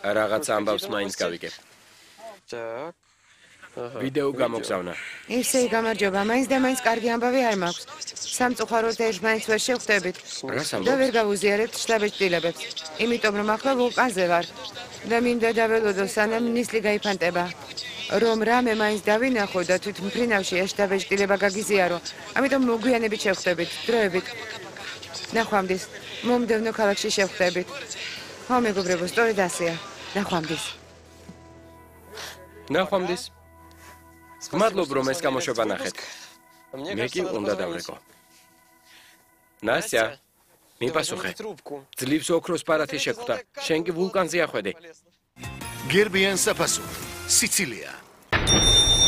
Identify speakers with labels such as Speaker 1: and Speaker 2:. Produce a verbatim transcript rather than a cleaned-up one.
Speaker 1: რაღაც ამბავს მაინც გავიგებ.
Speaker 2: Так.
Speaker 1: ვიდეო გამოგზავნა.
Speaker 3: ისე გამარჯობა, მაინც და მაინც კარგი ამბავი არ მაქვს. სამწუხაროდ ერთმანეთს ვერ შევხვდებით.
Speaker 1: რას
Speaker 3: და
Speaker 1: ამბობ?
Speaker 3: ვერ გავუზიარებთ შთაბეჭდილებებს. იმიტომ რომ ახლა ვულკანზე ვარ. და მინდა დაველოდო სანამ ნისლი გაიფანტება. რომ რამე მაინც დავინახო და თვით მფრინავში შთაბეჭდილება გაგიზიარო. ამიტომ მოგვიანებით შევხვდებით, დროებით. ნახვამდის, მომდევნო ქალაქში შევხვდებით. ხო, მეგობრებო, სწორედ ასეა. ნახვამდის.
Speaker 1: ნახვამდის. მადლობ რომ ეს გამოშვება ნახეთ. მე კი უნდა დავრეკო. ნასტია, მიპასუხე. ძლივს ოქროს პარათი შეხვდა. შენ კი ვულკანზე ახვედი.
Speaker 4: გერბიან საფასური, სიცილია.